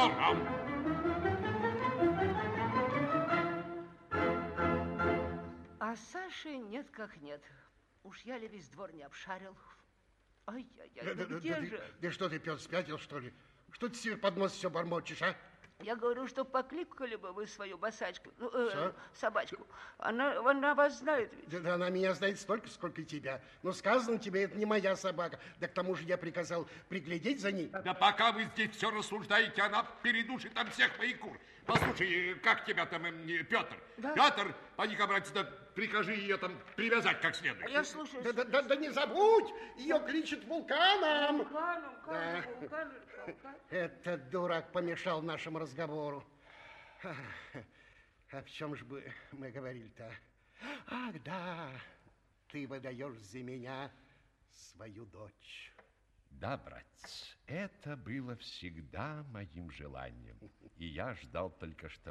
ворам. А Саши нет как нет. Уж я ли весь двор не обшарил. Ай-яй-яй, где же? Да что ты, Петр, спятил, что ли? Что ты себе под нос все бормочешь, а? Я говорю, что покликали бы вы свою босачку, собачку. Она вас знает ведь. Да она меня знает столько, сколько и тебя. Но сказано тебе, это не моя собака. Да к тому же я приказал приглядеть за ней. Да пока вы здесь все рассуждаете, она передушит там всех моих кур. Послушай, как тебя там, Петр? Да? Петр, поди-ка, братец, да прикажи ее там привязать как следует. Я слушаю. Да не забудь, ее кличет вулканом. Вулканом. Этот дурак помешал нашему разговору. О чем же бы мы говорили-то? Ах, да, ты выдаешь за меня свою дочь. Да, братец, это было всегда моим желанием. И я ждал только, что